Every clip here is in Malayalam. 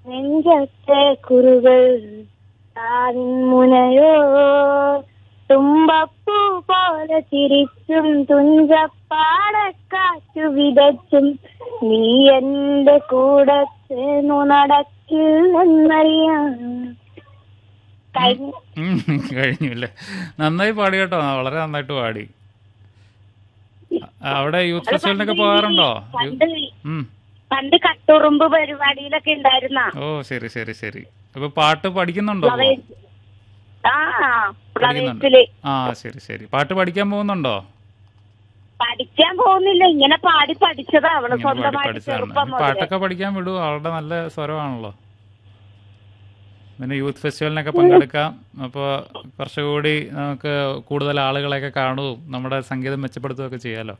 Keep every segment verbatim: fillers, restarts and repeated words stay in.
നെഞ്ചത്തെ കുറുകൾ മുനയോ തുമ്പപ്പൂ പോലെ ചിരിച്ചും തുഞ്ചപ്പാടക്കാറ്റു വിതച്ചും നീ എന്റെ കൂടെ ചേർന്നു നടക്കില്ലെന്നറിയാം. കഴിഞ്ഞു. കഴിഞ്ഞു അല്ലേ? നന്നായി പാടി കേട്ടോ, വളരെ നന്നായിട്ട് പാടി. അവിടെ യൂത്ത് ഫെസ്റ്റിവലിനൊക്കെ പോകാറുണ്ടോ? പണ്ട് കട്ടുറുമ്പ് പരിപാടിയിലൊക്കെ ഉണ്ടായിരുന്ന. ഓ ശരി ശരി ശരി. അപ്പൊ പാട്ട് പഠിക്കുന്നുണ്ടോ? ആ ശരി ശരി. പാട്ട് പഠിക്കാൻ പോകുന്നുണ്ടോ? പഠിക്കാൻ പോകുന്നില്ല, ഇങ്ങനെ പാടി പഠിച്ചതാ അവള് സ്വന്തമായിട്ട്. പാട്ടൊക്കെ പഠിക്കാൻ വിടൂ, അവളുടെ നല്ല സ്വരമാണല്ലോ. പിന്നെ യൂത്ത് ഫെസ്റ്റിവലിനൊക്കെ പങ്കെടുക്കാം. അപ്പോൾ കുറച്ചുകൂടി നമുക്ക് കൂടുതൽ ആളുകളെയൊക്കെ കാണുകയും നമ്മുടെ സംഗീതം മെച്ചപ്പെടുത്തുകയൊക്കെ ചെയ്യാലോ.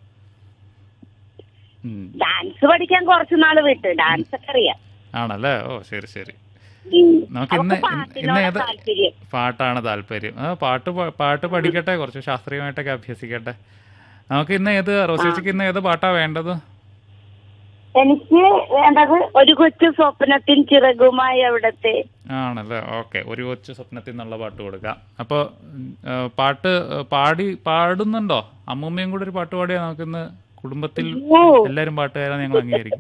ഡാൻസ് പഠിക്കാൻ കുറച്ചു നാള് വിട്ട്, ഡാൻസ് ഒക്കെ അറിയാം. ആണല്ലേ? ഓ ശരി ശരി. നമുക്ക് ഇന്ന് ഇന്ന് ഏത് പാട്ടാണ് താല്പര്യം? ആ പാട്ട് പാട്ട് പഠിക്കട്ടെ, കുറച്ച് ശാസ്ത്രീയമായിട്ടൊക്കെ അഭ്യസിക്കട്ടെ. നമുക്ക് ഇന്ന് ഏത് റോസിക്ക് ഇന്ന് ഏത് പാട്ടാ വേണ്ടത്? എനിക്ക് വേണ്ടത് ഒരു കൊച്ചു സ്വപ്നത്തിൻ ചിറകുമായി അവിടത്തെ. ആണല്ലേ? ഓക്കെ, ഒരു കൊച്ചു സ്വപ്നത്തിൽ നിന്നുള്ള പാട്ട് കൊടുക്കാം. അപ്പോൾ പാട്ട് പാടി പാടുന്നുണ്ടോ? അമ്മൂമ്മയും കൂടെ ഒരു പാട്ട് പാടിയാൽ നമുക്കിന്ന് കുടുംബത്തിൽ എല്ലാരും പാട്ടുകാരാണ് ഞങ്ങൾ അംഗീകരിക്കും.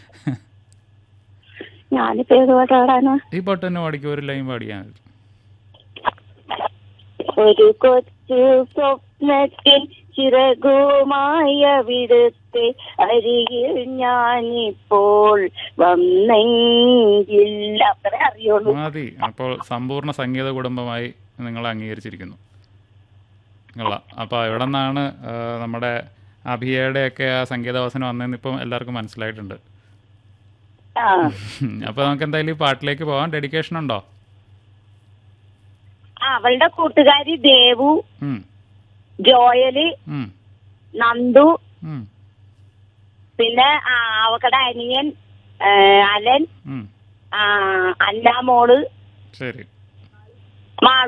ഞാനിപ്പോ ഏത് പാട്ട് പാടാനാ? ഈ പാട്ട് തന്നെ പാടിക്കും, ഒരു ലൈൻ പാടിയാൽ മതി. ഒരു കൊച്ചു സ്വപ്നത്തിൽ ചിറകുമായ വിടുത്തെ അരികിൽ ഞാനിപ്പോൾ വന്നെങ്കിൽ. അത്രേ അറിയുള്ളൂ. മതി. അപ്പോൾ സമ്പൂർണ്ണ സംഗീത കുടുംബമായി നിങ്ങൾ അംഗീകരിച്ചിരിക്കുന്നു. അപ്പോൾ എവിടെ നിന്നാണ് നമ്മുടെ അഭിയയുടെയൊക്കെ ആ സംഗീതാവസനം വന്നതെന്ന് ഇപ്പം എല്ലാവർക്കും മനസ്സിലായിട്ടുണ്ട്. അപ്പൊ നമുക്ക് എന്തായാലും ഈ പാട്ടിലേക്ക് പോവാം. ഡെഡിക്കേഷൻ ഉണ്ടോ? അവളുടെ കൂട്ടുകാരി ദേവു, ജോയല്, നന്ദു, പിന്നെ അവക്കടെ അനിയൻ അലൻ, അന്നാമോള്, ശരി,